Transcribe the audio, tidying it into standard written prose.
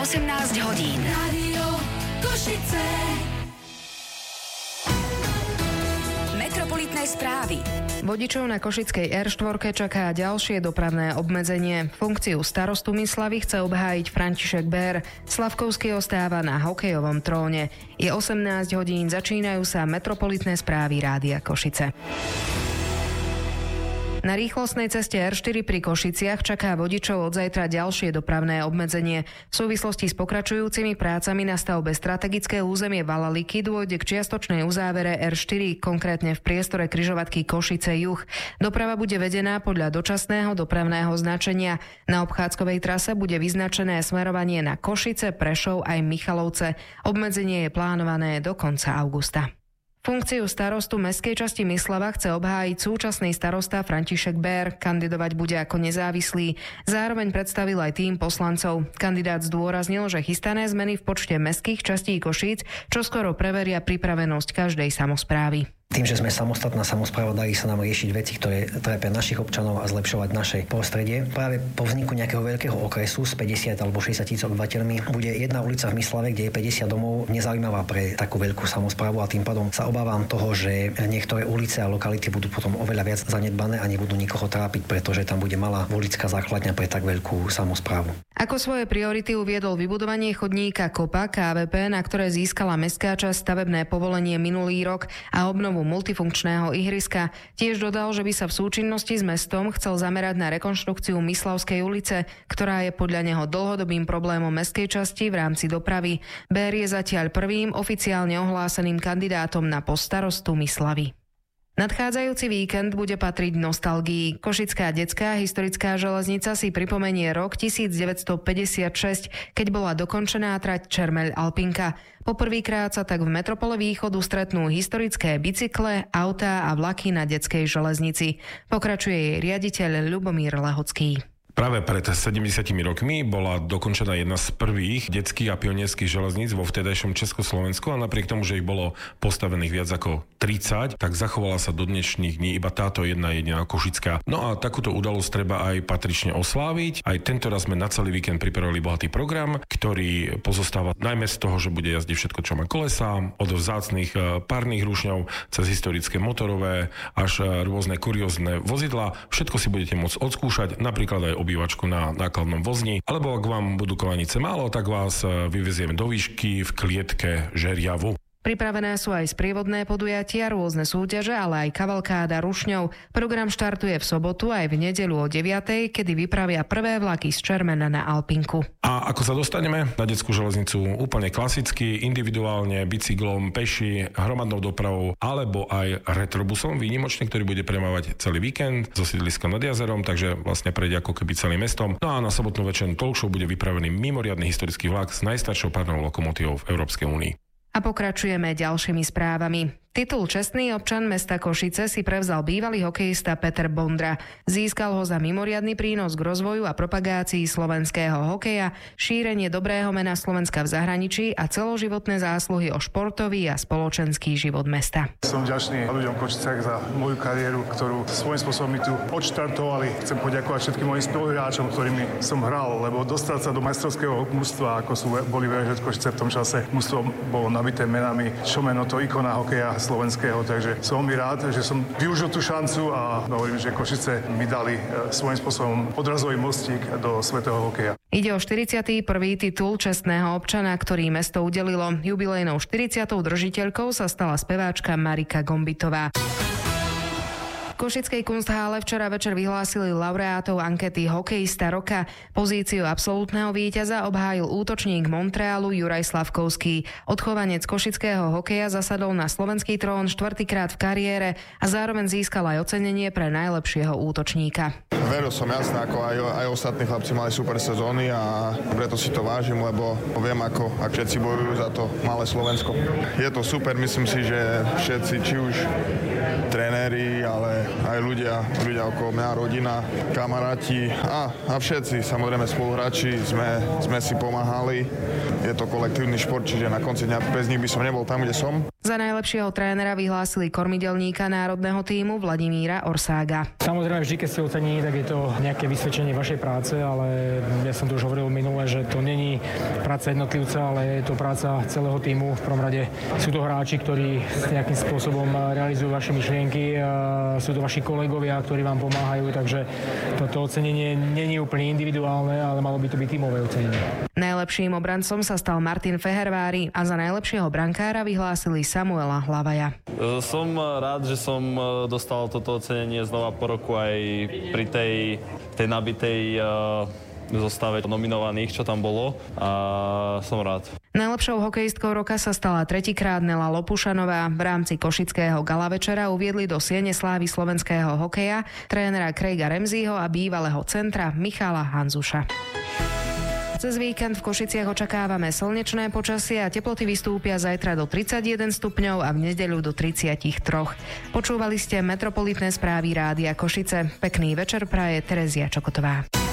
18 hodín. Rádio Košice. Metropolitné správy. Vodičov na košickej R4 čaká ďalšie dopravné obmedzenie. Funkciu starostu Myslavy chce obhájiť František Bér. Slavkovský ostáva na hokejovom tróne. Je 18 hodín, začínajú sa metropolitné správy Rádia Košice. Na rýchlostnej ceste R4 pri Košiciach čaká vodičov od zajtra ďalšie dopravné obmedzenie. V súvislosti s pokračujúcimi prácami na stavbe strategické územie Valaliky dôjde k čiastočnej uzávere R4, konkrétne v priestore križovatky Košice juh. Doprava bude vedená podľa dočasného dopravného značenia. Na obchádzkovej trase bude vyznačené smerovanie na Košice, Prešov aj Michalovce. Obmedzenie je plánované do konca augusta. Funkciu starostu mestskej časti Myslava chce obhájiť súčasný starosta František Bér. Kandidovať bude ako nezávislý. Zároveň predstavil aj tým poslancov. Kandidát zdôraznil, že chystané zmeny v počte mestských častí Košíc čoskoro preveria pripravenosť každej samosprávy. Tým, že sme samostatná samospráva, darí sa nám riešiť veci, ktoré trápia našich občanov a zlepšovať naše prostredie. Práve po vzniku nejakého veľkého okresu s 50 alebo 60 tisíc obyvateľmi bude jedna ulica v Myslave, kde je 50 domov, nezaujímavá pre takú veľkú samosprávu a tým pádom sa obávam toho, že niektoré ulice a lokality budú potom oveľa viac zanedbané a nebudú nikoho trápiť, pretože tam bude malá volická základňa pre tak veľkú samosprávu. Ako svoje priority uviedol vybudovanie chodníka Kopa KVP, na ktoré získala mestská časť stavebné povolenie minulý rok a obnovu multifunkčného ihriska. Tiež dodal, že by sa v súčinnosti s mestom chcel zamerať na rekonštrukciu Myslavskej ulice, ktorá je podľa neho dlhodobým problémom mestskej časti v rámci dopravy. Bér je zatiaľ prvým oficiálne ohláseným kandidátom na post starostu Myslavy. Nadchádzajúci víkend bude patriť nostalgii. Košická detská historická železnica si pripomenie rok 1956, keď bola dokončená trať Čermeľ-Alpinka. Poprvýkrát sa tak v metropole Východu stretnú historické bicykle, autá a vlaky na detskej železnici. Pokračuje jej riaditeľ Ľubomír Lehocký. Práve pred 70 rokmi bola dokončená jedna z prvých detských a pionierských železníc vo vtedajšom Československu a napriek tomu, že ich bolo postavených viac ako 30, tak zachovala sa do dnešných dní iba táto jedna jediná košická. No a takúto udalosť treba aj patrične osláviť. Aj tento raz sme na celý víkend pripravili bohatý program, ktorý pozostáva najmä z toho, že bude jazdiť všetko, čo má kolesá, od vzácnych párnych rušňov cez historické motorové až rôzne kuriózne vozidlá. Všetko si budete môcť odskúšať, napríklad aj obývačku na nákladnom vozni, alebo ak vám budú kovanice málo, tak vás vyvezieme do výšky v klietke Žeriavu. Pripravené sú aj sprievodné podujatia, rôzne súťaže, ale aj kavalkáda rušňov. Program štartuje v sobotu aj v nedeľu o 9:00, kedy vypravia prvé vlaky z Čermena na Alpinku. A ako sa dostaneme na detskú železnicu? Úplne klasicky, individuálne, bicyklom, peši, hromadnou dopravou, alebo aj retrobusom výnimočne, ktorý bude premávať celý víkend zo sídliska nad jazerom, takže vlastne prejde ako keby celým mestom. No a na sobotnú večernú talkshow bude vypravený mimoriadny historický vlak s najstaršou párnou lokomotívou v Európskej únii. A pokračujeme ďalšími správami. Titul Čestný občan mesta Košice si prevzal bývalý hokejista Peter Bondra. Získal ho za mimoriadny prínos k rozvoju a propagácii slovenského hokeja, šírenie dobrého mena Slovenska v zahraničí a celoživotné zásluhy o športový a spoločenský život mesta. Som vďačný ľuďom Košicách za moju kariéru, ktorú svojím spôsobom mi tu odštartovali. Chcem poďakovať všetkým mojim spoluhráčom, ktorými som hral, lebo dostať sa do majstrovského mužstva, ako boli VŽ Košice v tom čase, mužstvo bolo nabité menami Šomeno, to ikona hokeja slovenského, takže som veľmi rád, že som využil tú šancu a hovorím, že Košice mi dali svojím spôsobom odrazový mostík do svätého hokeja. Ide o 41. titul čestného občana, ktorý mesto udelilo. Jubilejnou 40. držiteľkou sa stala speváčka Marika Gombitová. V Košickej Kunsthále včera večer vyhlásili laureátov ankety Hokejista roka. Pozíciu absolútneho víťaza obhájil útočník Montrealu Juraj Slavkovský. Odchovanec košického hokeja zasadol na slovenský trón štvrtýkrát v kariére a zároveň získal aj ocenenie pre najlepšieho útočníka. Veril som jasne, ako aj ostatní chlapci mali super sezóny a preto si to vážim, lebo viem, ako všetci bojujú za to malé Slovensko. Je to super, myslím si, že všetci, či už tréneri, ale aj ľudia okolo mňa, rodina, kamaráti a všetci, samozrejme spoluhráči, sme si pomáhali. Je to kolektívny šport, čiže na konci dňa bez nich by som nebol tam, kde som. Za najlepšieho trénera vyhlásili kormidelníka národného tímu Vladimíra Orsága. Samozrejme, vždy, keď ste ocenení, tak je to nejaké vysvedčenie vašej práce, ale ja som to už hovoril minule, že to není práca jednotlivca, ale je to práca celého tímu. V prvom rade sú to hráči, ktorí nejakým spôsobom realizujú vaše myšlienky, sú to vaši kolegovia, ktorí vám pomáhajú, takže toto ocenenie není úplne individuálne, ale malo by to byť tímové ocenenie. Najlepším obrancom sa stal Martin Fehervári a za najlepšieho brankára vyhlásili Samuela Hlavaja. Som rád, že som dostal toto ocenenie znova po roku aj pri tej nabitej zostave nominovaných, čo tam bolo, a som rád. Najlepšou hokejistkou roka sa stala tretíkrát Nela Lopušanová. V rámci košického gala večera uviedli do siene slávy slovenského hokeja trénera Craiga Ramseyho a bývalého centra Michala Hanzuša. Cez víkend v Košiciach očakávame slnečné počasie a teploty vystúpia zajtra do 31 stupňov a v nedeľu do 33. Počúvali ste metropolitné správy Rádia Košice. Pekný večer praje Terezia Čokotová.